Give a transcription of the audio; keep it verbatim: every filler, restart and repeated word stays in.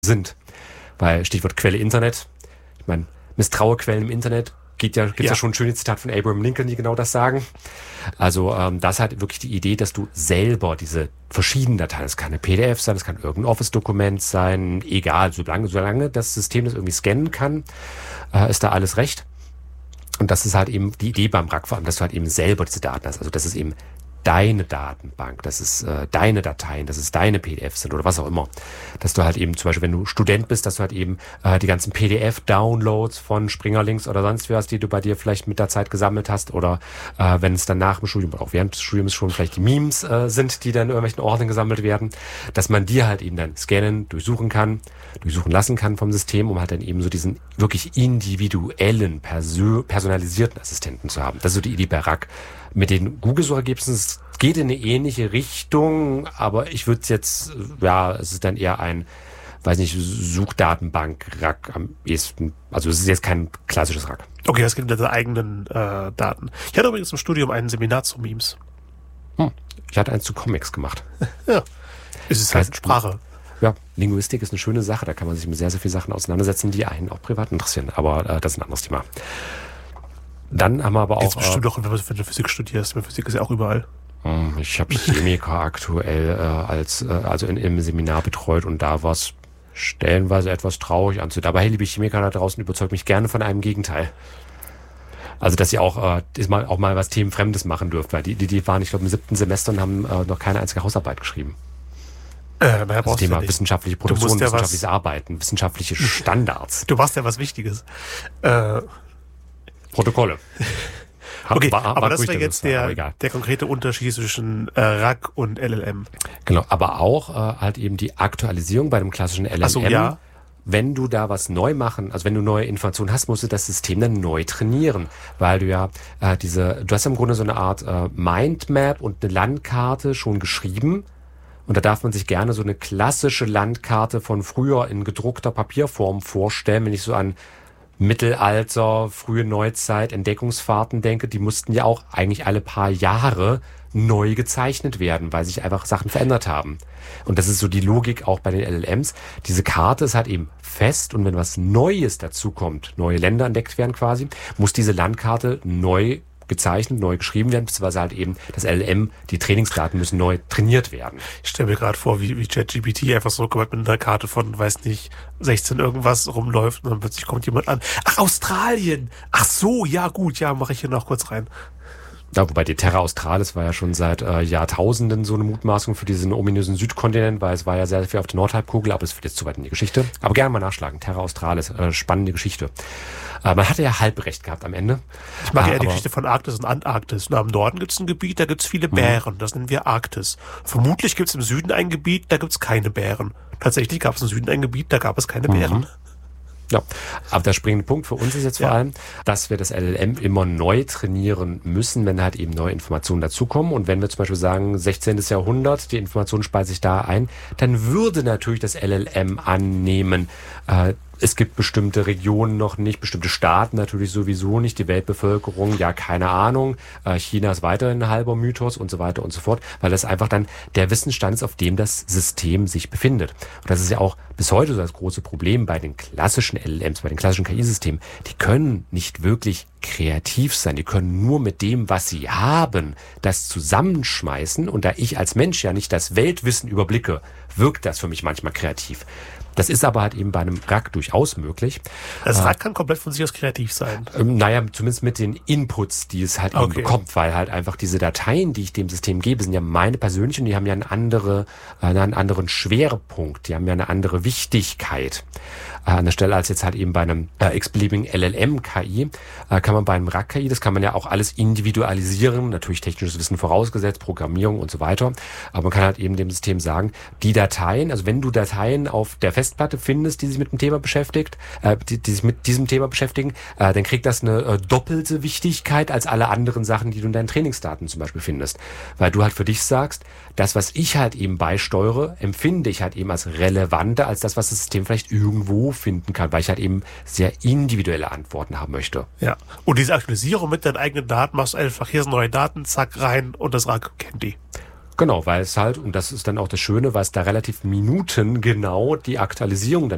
sind. Weil Stichwort Quelle Internet, ich meine, misstraue Quellen im Internet, geht ja, gibt's ja. ja schon ein schönes Zitat von Abraham Lincoln, die genau das sagen. Also ähm, das hat wirklich die Idee, dass du selber diese verschiedenen Dateien, das kann eine P D F sein, das kann irgendein Office-Dokument sein, egal, solange, solange das System das irgendwie scannen kann, äh, ist da alles recht. Und das ist halt eben die Idee beim R A C vor allem, dass du halt eben selber diese Daten hast. Also das ist eben deine Datenbank, das ist äh, deine Dateien, das ist deine P D Fs sind oder was auch immer. Dass du halt eben zum Beispiel, wenn du Student bist, dass du halt eben äh, die ganzen P D F-Downloads von Springerlinks oder sonst was, die du bei dir vielleicht mit der Zeit gesammelt hast oder äh, wenn es dann nach dem Studium oder auch während des Studiums schon vielleicht die Memes äh, sind, die dann in irgendwelchen Ordnern gesammelt werden, dass man die halt eben dann scannen, durchsuchen kann, durchsuchen lassen kann vom System, um halt dann eben so diesen wirklich individuellen, persö- personalisierten Assistenten zu haben. Das ist so die Idee bei R A C. Mit den Google-Suchergebnissen, es geht in eine ähnliche Richtung, aber ich würde es jetzt, ja, es ist dann eher ein, weiß nicht, Suchdatenbank-R A C am ehesten. Also es ist jetzt kein klassisches R A C. Okay, das gibt deine eigenen äh, Daten. Ich hatte übrigens im Studium ein Seminar zu Memes. Hm. Ich hatte eins zu Comics gemacht. Ja, es ist halt Sprache. Ja, Linguistik ist eine schöne Sache, da kann man sich mit sehr, sehr vielen Sachen auseinandersetzen, die einen auch privat interessieren. Aber äh, das ist ein anderes Thema. Dann haben wir aber auch... Jetzt bestimmt auch, wenn du Physik studierst, weil Physik ist ja auch überall. Ich habe Chemiker aktuell äh, als äh, also in, im Seminar betreut und da war es stellenweise etwas traurig anzusehen. Aber hey, liebe Chemiker da draußen, überzeugt mich gerne von einem Gegenteil. Also, dass ihr auch, äh, ist mal, auch mal was Themenfremdes machen dürft, weil die, die, die waren, ich glaube, im siebten Semester und haben äh, noch keine einzige Hausarbeit geschrieben. Äh, naja, das Thema ja wissenschaftliche Produktion, ja wissenschaftliches was, Arbeiten, wissenschaftliche Standards. Du machst ja was Wichtiges. Äh, Protokolle. Okay, war, war aber das wäre jetzt der, der konkrete Unterschied zwischen äh, R A C und L L M. Genau, aber auch äh, halt eben die Aktualisierung bei dem klassischen L L M. Ach so, ja. Wenn du da was neu machen, also wenn du neue Informationen hast, musst du das System dann neu trainieren, weil du ja äh, diese, du hast im Grunde so eine Art äh, Mindmap und eine Landkarte schon geschrieben. Und da darf man sich gerne so eine klassische Landkarte von früher in gedruckter Papierform vorstellen, wenn ich so an Mittelalter, frühe Neuzeit, Entdeckungsfahrten denke, die mussten ja auch eigentlich alle paar Jahre neu gezeichnet werden, weil sich einfach Sachen verändert haben. Und das ist so die Logik auch bei den L L Ms. Diese Karte ist halt eben fest und wenn was Neues dazukommt, neue Länder entdeckt werden quasi, muss diese Landkarte neu gezeichnet, neu geschrieben werden, beziehungsweise halt eben das L L M, die Trainingsdaten müssen neu trainiert werden. Ich stelle mir gerade vor, wie, wie ChatGPT einfach so mit einer Karte von, weiß nicht, sechzehn irgendwas rumläuft und dann plötzlich kommt jemand an. Ach, Australien! Ach so, ja gut, ja, mache ich hier noch kurz rein. Ja, wobei die Terra Australis war ja schon seit äh, Jahrtausenden so eine Mutmaßung für diesen ominösen Südkontinent, weil es war ja sehr viel auf der Nordhalbkugel, aber es führt jetzt zu weit in die Geschichte. Aber gerne mal nachschlagen. Terra Australis, äh, spannende Geschichte. Äh, man hatte ja halb recht gehabt am Ende. Ich mag äh, ja die Geschichte von Arktis und Antarktis. Na, im Norden gibt es ein Gebiet, da gibt es viele Bären. Das nennen wir Arktis. Vermutlich gibt es im Süden ein Gebiet, da gibt es keine Bären. Tatsächlich gab es im Süden ein Gebiet, da gab es keine Bären. Mhm. Ja, aber der springende Punkt für uns ist jetzt vor ja. allem, dass wir das L L M immer neu trainieren müssen, wenn halt eben neue Informationen dazukommen. Und wenn wir zum Beispiel sagen, sechzehntes Jahrhundert, die Information speist sich da ein, dann würde natürlich das L L M annehmen, äh, es gibt bestimmte Regionen noch nicht, bestimmte Staaten natürlich sowieso nicht, die Weltbevölkerung, ja, keine Ahnung. China ist weiterhin ein halber Mythos und so weiter und so fort, weil das einfach dann der Wissensstand ist, auf dem das System sich befindet. Und das ist ja auch bis heute so das große Problem bei den klassischen L L Ms, bei den klassischen K I-Systemen. Die können nicht wirklich kreativ sein. Die können nur mit dem, was sie haben, das zusammenschmeißen. Und da ich als Mensch ja nicht das Weltwissen überblicke, wirkt das für mich manchmal kreativ. Das ist aber halt eben bei einem R A C durchaus möglich. Das R A C kann komplett von sich aus kreativ sein. Ähm, naja, zumindest mit den Inputs, die es halt okay. eben bekommt, weil halt einfach diese Dateien, die ich dem System gebe, sind ja meine persönlichen, die haben ja eine andere, äh, einen anderen Schwerpunkt, die haben ja eine andere Wichtigkeit. Äh, an der Stelle als jetzt halt eben bei einem äh, x-beliebigen L L M-K I, äh, kann man bei einem R A C-K I, das kann man ja auch alles individualisieren, natürlich technisches Wissen vorausgesetzt, Programmierung und so weiter, aber man kann halt eben dem System sagen, die Dateien, also wenn du Dateien auf der Festplatte findest, die sich mit dem Thema beschäftigt, äh, die, die sich mit diesem Thema beschäftigen, äh, dann kriegt das eine äh, doppelte Wichtigkeit als alle anderen Sachen, die du in deinen Trainingsdaten zum Beispiel findest. Weil du halt für dich sagst, das, was ich halt eben beisteuere, empfinde ich halt eben als relevanter als das, was das System vielleicht irgendwo finden kann, weil ich halt eben sehr individuelle Antworten haben möchte. Ja, und diese Aktualisierung mit deinen eigenen Daten machst du einfach, hier sind neue Daten, zack, rein und das R A C kennt die. Genau, weil es halt, und das ist dann auch das Schöne, weil es da relativ minutengenau die Aktualisierung dann